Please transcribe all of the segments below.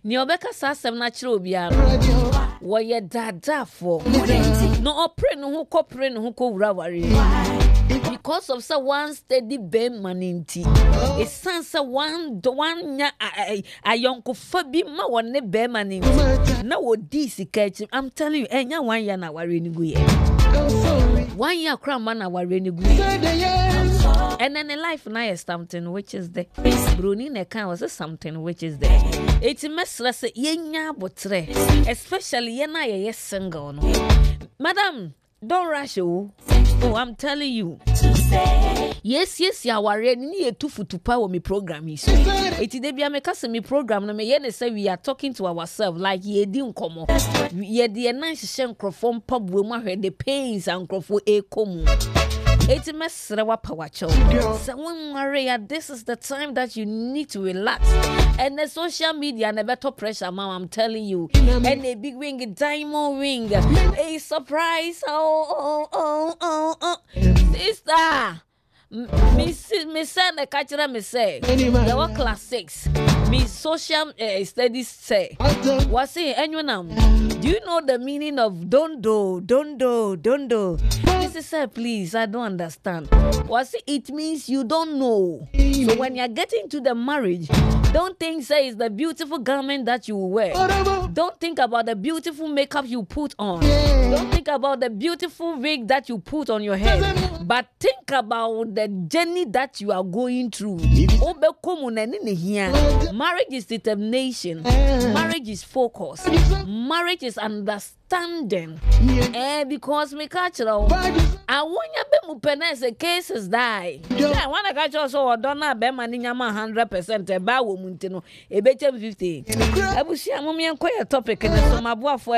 Ni obeka sa asem na kire obia wo ye dadafo no opre no ho kopre no ho ko wura ware because of so one steady ben maninti it sense one nya ayonko fa bi ma wonne be maninti na wo di sika chi I'm telling you enya 1 year na ware ni guye 1 year kra ma na ware ni guye and then in life na is something which is the bruni ne kan was something which is there it mesra se yenya botre especially ye na ye single no madam don't rush oh I'm telling you yes ya ware ni ye tufutupa wo me program is it dey bia me kase me program no me ye say we are talking to ourselves like ye di nkomo ye de na hye nkrofo mpabu mu ahwe the pains and nkrofo ekomu it mesra wa pawacho so when worry this is the time that you need to relax and the social media never top pressure mom I'm telling you and a big ring a diamond ring a surprise sister me say the catcher me say there were class 6 me social studies say what's it anyone do you know the meaning of don't do this is please I don't understand what's it means you don't know so when you're getting to the marriage don't think say it's the beautiful garment that you wear don't think about the beautiful makeup you put on don't think about the beautiful wig that you put on your head but think about the journey that you are going through marriage is determination marriage is focus marriage is understanding because me catch it all I want you be mu penese cases die I want to catch us so don't na be mani nyama 100% e ba wo mu ntino e be 50 abusia mo me enkoya topic na so maboafo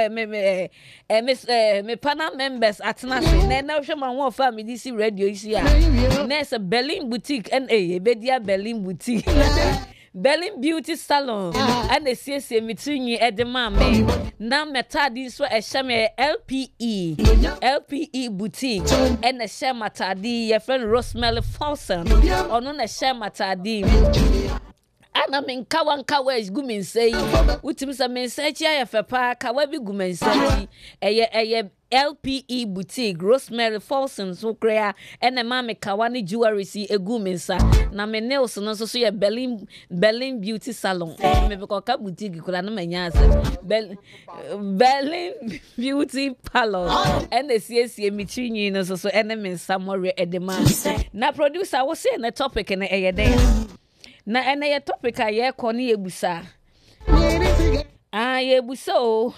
me panel members atena se na hwe ma wo family si radio isi a na se Berlin boutique and e be dia Berlin boutique Berlin Beauty Salon and the CSA mituni edema me na metadi so e shame LPE boutique and the share matadi your friend Rosemary Folsom ono na share matadi ana men kawa is gumin say utim sa men search ya fepa kawa bi gumin say eye LPE boutique Rosemary Folsom so krea ene ma me kawani jewelry si egu mensa na me nails no so ye Berlin Beauty Salon me be ka boutique kula na manya ase Berlin Beauty Parlor ene siesie mitrinyi no so ene mensa more edema na producer wo say na topic na eye dey na ene ye topic a ye ko ne yebusa yebusa o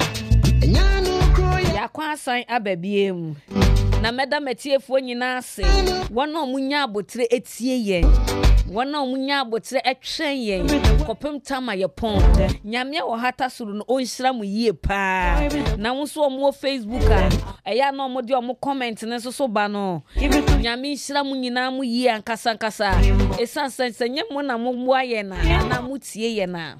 yakwa asan ababiem na medam etiefo nyina ase wona omunya abotre etie yen wona omunya abotre etwen yen kopem tama yepon nyame wo hata suru no onhira mu yie pa na wonso omo Facebook eya na omo de omo comment ne so ba no nyame nhira mu nyina mu yie ankasa esansense mo na mo aye na mu tie ye na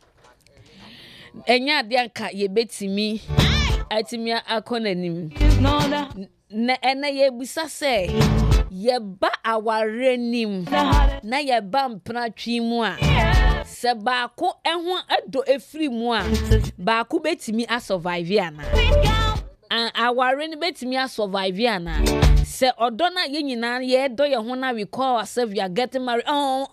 enya de anka ye betimi atimia akonanim na ena ye busa se ye ba awarenim na ye ba mpna twimu a se ba ko eho ado efri mu a ba ko betimi a survive ana awaren betimi a survive ana se odona ye nyina ye do ye ho na we call ourselves we are getting married no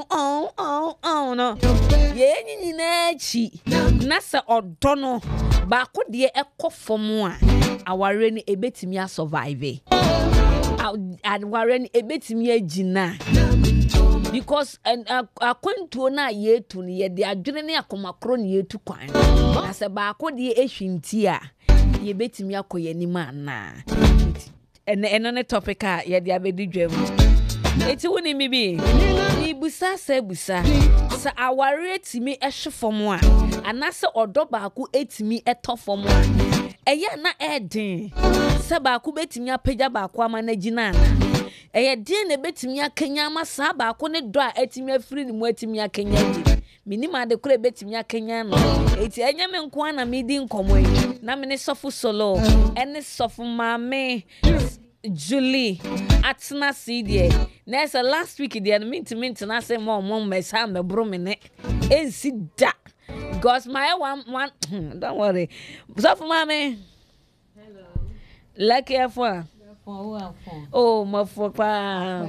ye nyina chi na se odono ba ko de ekofom a aware ni ebetimi a survive aware ni ebetimi agina because akwantuo na yetu ni ye de adwene ne akomakro ne yetu kwan na se ba ko de ehwinti a ye betimi akoye ni mana eno ne topic a ye de abedi dwam eti woni mi bi ni busa sa aware timi ehwefom a anase odo ba ko etimi etofom a eya na eden se ba ko betimi apagya ba ko ama na gina na eye den na betimi akanya ama sa ba ko ne do a etimi afiri ni mu etimi akanya di minima de kure betimi akanya no eti enya me nko na medi nkomo yi na me ne sofu solo ene sofu mame Julie atna CD na last week the mint na say mom mesa me bro me ne ensi da because my one don't worry. So for mommy. Hello. Lucky for. Oh, my for pa.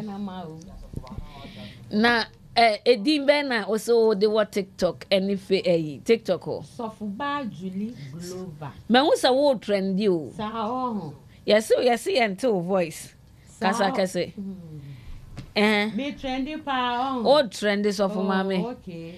Na Edim Bena also the what TikTok any TikTok oh. Sofuba Julie Glover. Me who say wo trend you. Yes, until voice. Kasa. Me trendy pa on. Oh, trendy so for mommy. Okay.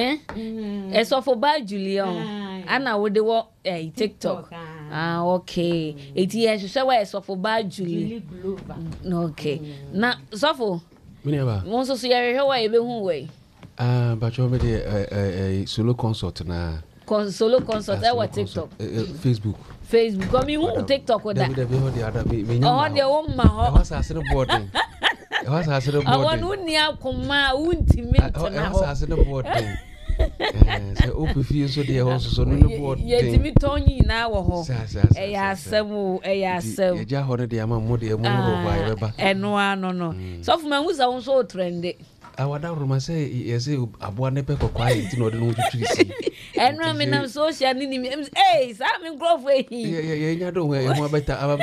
So for bad Julian. Anna would the TikTok. Okay. It is so why so for bad Julie Glover. Okay. Na so for Mineva. Won so yare how e be hu we. But you me solo concert na. Solo concert what TikTok. Facebook. Come you TikTok with that. Oh, the woman. What's asking board? What's asking board? I want unia kuma untimate na. What's asking board? Se open feel so there also so no board. Ye timi tonyi na wo ho. Eya asem. Ye ja ho ne de ama mo de mo ro ba ye ba. Eno ano no. So for man who say so trendy. Awada roma say yes aboa ne pe kokwa enti no de no tutu isi. Eno me na social ni eh sa me growth we hi. Ye nya do we ho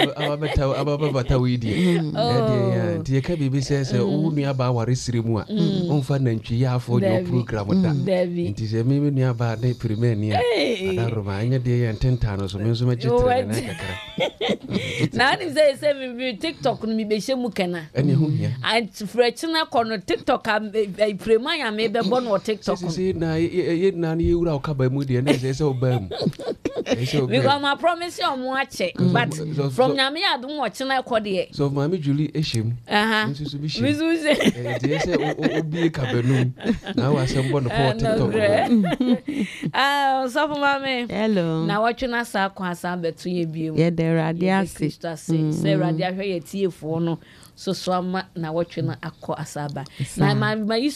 abata we die. Enti ye ka bibi say o nua ba ware sire mu a onfa nantwi ya afo your program da. Enti se me nua ba de premier ni a. Ada roma anya de ye ntenta no so me so ma gitre na kakara. Na ni say me TikTok no me be hye kana. Ene hu hia. Anti frechina kono TikTok prema ya me be bon o TikTok. See na ye na ni ewura okaba mu de na say obam. Because I promise you mo ache but from nyame adom wo chena ekode. So mami Julie ehim. Nso so bi him. Mizu say. Dey say obi kabanum. Na wa sem bon for TikTok. So for mami. Hello. Na watch na sa kwa sa beto ye biem. Ye de radiasi. Say radia hwe ye tiefo no. So ama na watch na akọ asaba. Na ma